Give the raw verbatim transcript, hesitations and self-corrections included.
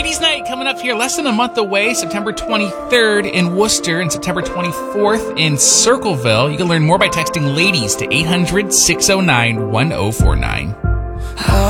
Ladies' Night coming up here less than a month away, September twenty-third in Worcester and September twenty-fourth in Circleville. You can learn more by texting LADIES to eight hundred, six oh nine, one oh four nine.